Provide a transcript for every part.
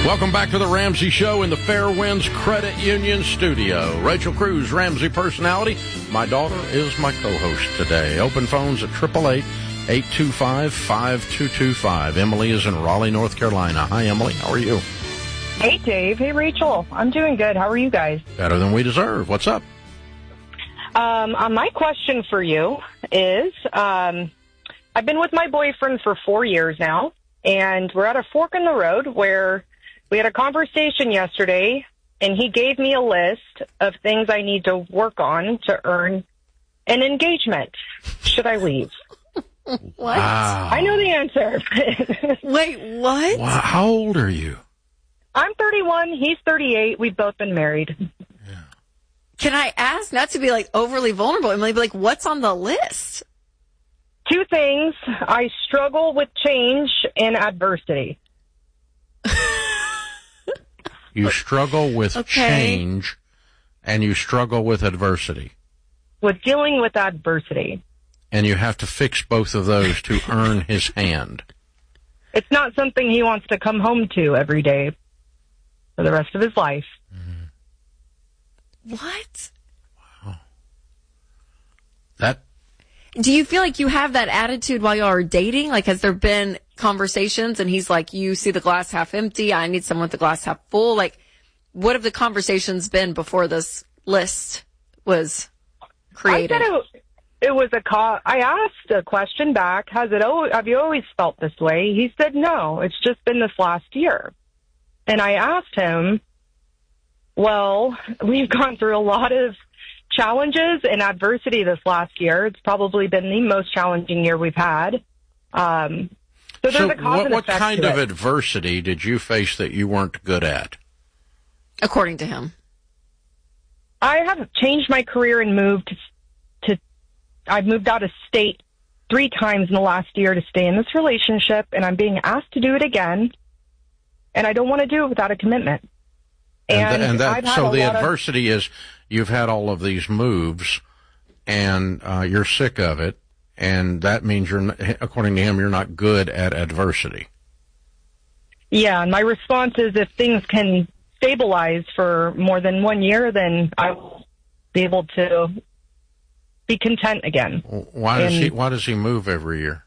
Welcome back to the Ramsey Show in the Fairwinds Credit Union studio. Rachel Cruz, Ramsey personality. My daughter is my co-host today. Open phones at 888-825-5225. Emily is in Raleigh, North Carolina. Hi, Emily. How are you? Hey, Dave. Hey, Rachel. I'm doing good. How are you guys? Better than we deserve. What's up? My question for you is, I've been with my boyfriend for 4 years now, and we're at a fork in the road where we had a conversation yesterday, and he gave me a list of things I need to work on to earn an engagement. Should I leave? What? Wow. I know the answer. Wait, what? Wow. How old are you? I'm 31. He's 38. We've both been married. Yeah. Can I ask, not to be like overly vulnerable, Emily, but like what's on the list? 2 things. I struggle with change and adversity. You struggle with change, and you struggle with adversity. With dealing with adversity. And you have to fix both of those to earn his hand. It's not something he wants to come home to every day for the rest of his life. Mm-hmm. What? Wow. Do you feel like you have that attitude while y'all are dating? Like, has there been conversations and he's like, you see the glass half empty, I need someone with the glass half full? Like, what have the conversations been before this list was created? I said it was I asked a question back, have you always felt this way? He said, no, it's just been this last year. And I asked him, well, we've gone through a lot of challenges and adversity this last year. It's probably been the most challenging year we've had. So there's a cause and what effect kind to of it. adversity did you face that you weren't good at? According to him. I have changed my career and I've moved out of state 3 times in the last year to stay in this relationship, and I'm being asked to do it again, and I don't want to do it without a commitment. And so the adversity is you've had all of these moves, and you're sick of it, and that means according to him, you're not good at adversity. Yeah, and my response is if things can stabilize for more than 1 year, then I will be able to be content again. Why does he move every year?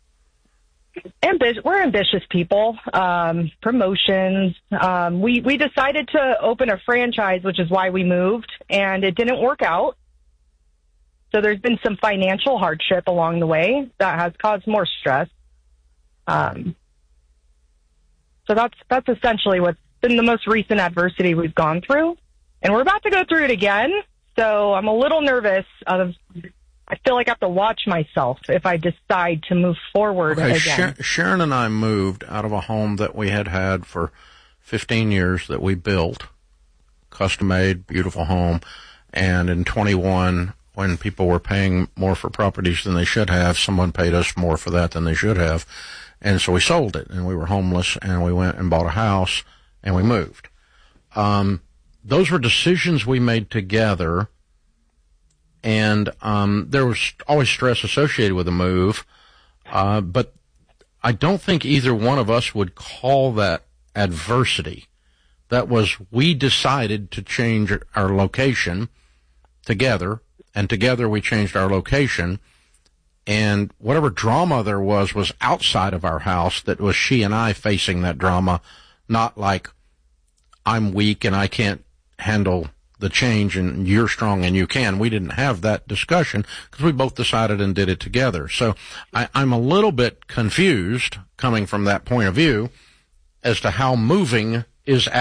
We're ambitious people. Promotions. We decided to open a franchise, which is why we moved, and it didn't work out. So there's been some financial hardship along the way that has caused more stress. So that's essentially what's been the most recent adversity we've gone through, and we're about to go through it again. So I'm a little nervous. I feel like I have to watch myself if I decide to move forward again. Sharon and I moved out of a home that we had for 15 years that we built, custom-made, beautiful home. And in 21, when people were paying more for properties than they should have, someone paid us more for that than they should have. And so we sold it, and we were homeless, and we went and bought a house, and we moved. Those were decisions we made together, and there was always stress associated with a move, but I don't think either one of us would call that adversity. That was, we decided to change our location together, and together we changed our location, and whatever drama there was outside of our house. That was she and I facing that drama, not like I'm weak and I can't handle the change and you're strong and you can. We didn't have that discussion because we both decided and did it together. So I'm a little bit confused coming from that point of view as to how moving is